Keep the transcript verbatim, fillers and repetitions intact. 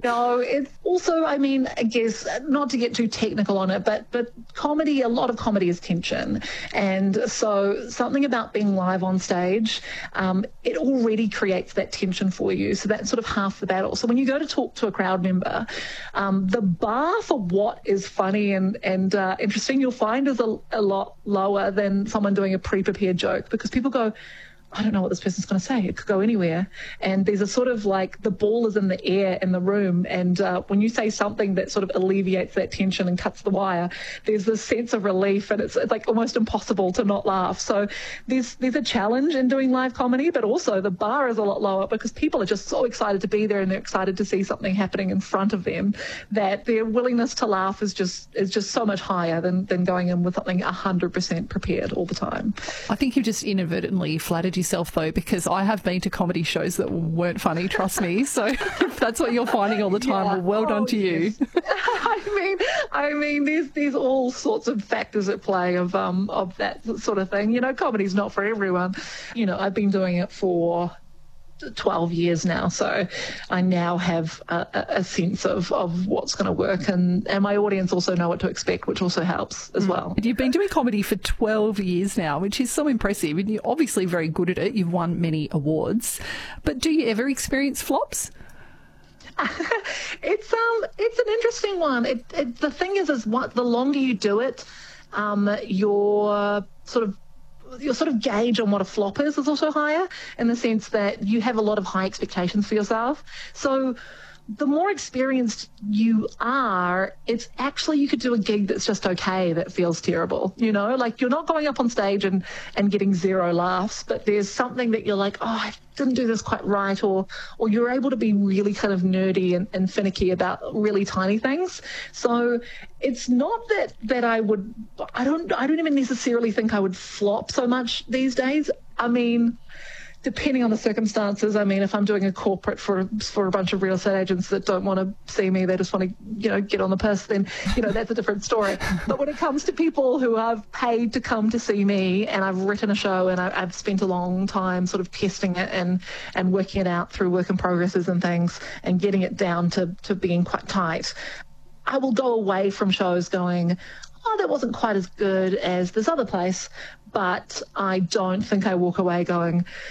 No, it's also, I mean, I guess, not to get too technical on it, but but comedy, a lot of comedy is tension. And so something about being live on stage, um, it already creates that tension for you. So that's sort of half the battle. So when you go to talk to a crowd member, um, the bar for what is funny and, and uh, interesting, you'll find is a, a lot lower than someone doing a pre-prepared joke, because people go, I don't know what this person's going to say. It could go anywhere. And there's a sort of like the ball is in the air in the room. And uh, when you say something that sort of alleviates that tension and cuts the wire, there's this sense of relief, and it's, it's like almost impossible to not laugh. So there's there's a challenge in doing live comedy, but also the bar is a lot lower because people are just so excited to be there and they're excited to see something happening in front of them that their willingness to laugh is just is just so much higher than, than going in with something one hundred percent prepared all the time. I think you've just inadvertently flattered yourself, though, because I have been to comedy shows that weren't funny, trust me. So if that's what you're finding all the time, yeah. Well, well done oh, to yes. you. I mean, I mean, there's there's all sorts of factors at play of um of that sort of thing. You know, comedy's not for everyone. You know, I've been doing it for twelve years now, so I now have a, a sense of, of what's going to work, and, and my audience also know what to expect, which also helps as well. You've been doing comedy for twelve years now, which is so impressive, and you're obviously very good at it. You've won many awards, but do you ever experience flops? it's um it's an interesting one. It, it, the thing is, is what the longer you do it, um, your sort of your sort of gauge on what a flop is is also higher, in the sense that you have a lot of high expectations for yourself. So the more experienced you are, it's actually, you could do a gig that's just okay that feels terrible, you know, like you're not going up on stage and, and getting zero laughs, but there's something that you're like, oh, I didn't do this quite right, or or you're able to be really kind of nerdy and, and finicky about really tiny things. So it's not that that I would, I don't, I don't even necessarily think I would flop so much these days. I mean, depending on the circumstances. I mean, if I'm doing a corporate for for a bunch of real estate agents that don't want to see me, they just want to, you know, get on the piss, then, you know, that's a different story. But when it comes to people who I've paid to come to see me, and I've written a show and I, I've spent a long time sort of testing it and, and working it out through work in progresses and things and getting it down to, to being quite tight, I will go away from shows going, oh, that wasn't quite as good as this other place. But I don't think I walk away going,